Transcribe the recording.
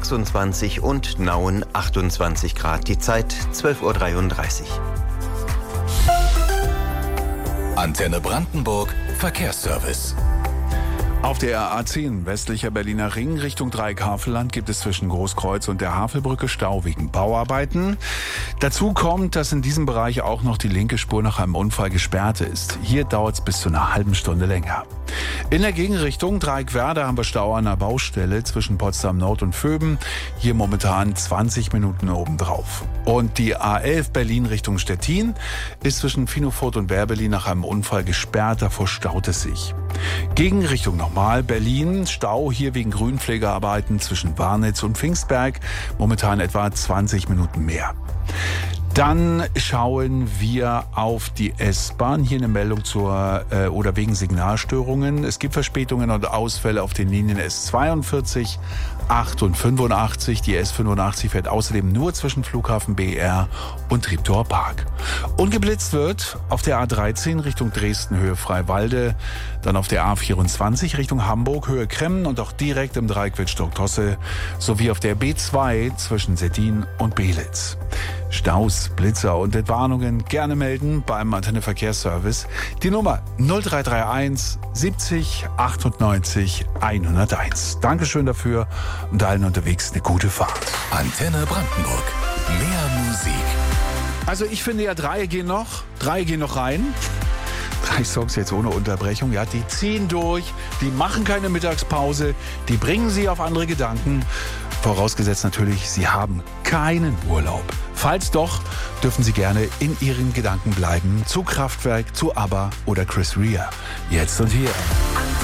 26 und Nauen 28 Grad. Die Zeit 12:33 Uhr. Antenne Brandenburg Verkehrsservice. Auf der A10 westlicher Berliner Ring Richtung Dreieck-Havelland gibt es zwischen Großkreuz und der Havelbrücke Stau wegen Bauarbeiten. Dazu kommt, dass in diesem Bereich auch noch die linke Spur nach einem Unfall gesperrt ist. Hier dauert es bis zu einer halben Stunde länger. In der Gegenrichtung Dreieck-Werder haben wir Stau an der Baustelle zwischen Potsdam Nord und Vöben. Hier momentan 20 Minuten obendrauf. Und die A11 Berlin Richtung Stettin ist zwischen Finofurt und Werbelin nach einem Unfall gesperrt. Davor staut es sich. Gegenrichtung nochmal Berlin. Stau hier wegen Grünpflegearbeiten zwischen Warnitz und Pfingstberg. Momentan etwa 20 Minuten mehr. Dann schauen wir auf die S-Bahn. Hier eine Meldung oder wegen Signalstörungen. Es gibt Verspätungen und Ausfälle auf den Linien S42, 8 und 85. Die S85 fährt außerdem nur zwischen Flughafen BER und Treptower Park. Und geblitzt wird auf der A13 Richtung Dresden Höhe Freiwalde, dann auf der A24 Richtung Hamburg Höhe Kremmen und auch direkt im Dreieck Wittstock-Tosse sowie auf der B2 zwischen Seddin und Belitz. Staus, Blitzer und Entwarnungen gerne melden beim Antenne Verkehrsservice. Die Nummer 0331 70 98 101. Dankeschön dafür und allen unterwegs eine gute Fahrt. Antenne Brandenburg. Mehr Musik. Also ich finde ja, drei gehen noch rein. 3 Songs jetzt ohne Unterbrechung, ja, die ziehen durch, die machen keine Mittagspause, die bringen Sie auf andere Gedanken. Vorausgesetzt natürlich, Sie haben keinen Urlaub. Falls doch, dürfen Sie gerne in Ihren Gedanken bleiben zu Kraftwerk, zu ABBA oder Chris Rea. Jetzt und hier.